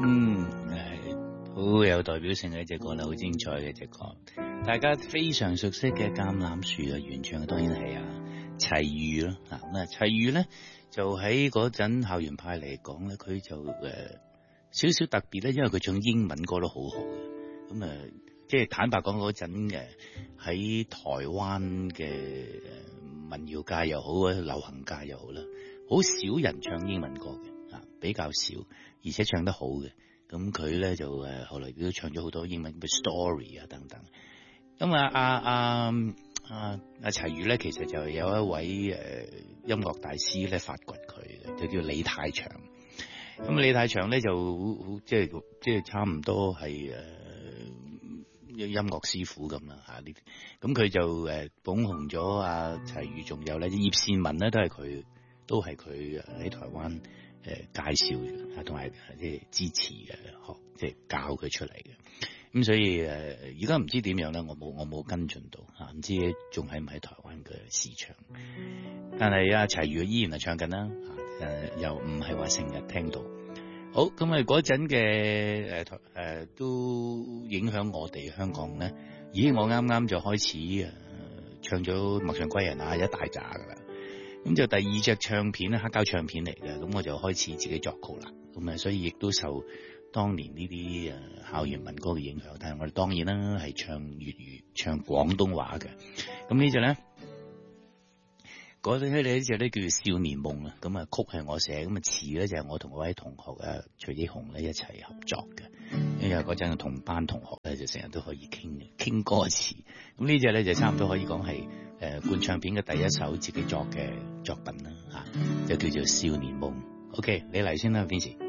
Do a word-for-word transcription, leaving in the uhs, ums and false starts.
嗯，係好有代表性嘅一隻歌啦，好精彩嘅一隻歌。大家非常熟悉嘅橄欖樹嘅原唱當然係啊齊豫咯。啊咁啊齊豫咧就喺嗰陣校園派嚟講咧，佢就誒少少特別咧，因為佢唱英文歌都好好嘅。咁啊即係坦白講嗰陣嘅喺台灣嘅民謠界又好啊，流行界又好啦，好少人唱英文歌嘅，啊比較少，而且唱得好嘅。咁佢咧就誒後來都唱咗好多英文嘅 story 啊等等。咁啊啊啊啊啊齊豫咧，其實就有一位誒、呃、音樂大師咧發掘佢嘅，就叫李泰祥。咁李泰祥咧就好好即係即係差唔多係誒、呃、音樂師傅咁啦嚇呢啲。咁佢就誒捧紅咗阿齊豫，仲有咧葉倩文咧都係佢都係佢喺台灣誒、呃、介紹嘅，同埋即係支持嘅學即係教佢出嚟嘅。咁所以誒而家唔知點樣咧，我冇我冇跟進到嚇，唔知仲喺唔喺台灣嘅市場。但係阿齊豫依然係唱緊啦，誒又唔係話成日聽到。好咁啊，嗰陣嘅誒誒都影響我哋香港咧。咦，我啱啱就開始誒唱咗《陌上歸人》啊，一大扎噶啦。咁就第二隻唱片咧，黑膠唱片嚟嘅，咁我就開始自己作曲啦。咁啊，所以亦都受當年呢啲誒校園民歌嘅影響。但係我哋當然啦係唱粵語、唱廣東話嘅。咁呢隻咧，嗰隻呢隻咧叫做《少年夢》啊。咁啊，曲係我寫，咁啊詞咧就係我同嗰位同學啊徐益雄咧一齊合作嘅。因為嗰陣同班同學咧就成日都可以傾嘅，傾歌詞。咁呢隻咧就差唔多可以講係誒灌唱片嘅第一首自己作嘅作品啦，嚇、啊，就叫做《少年夢》。OK，你嚟先啦，邊時？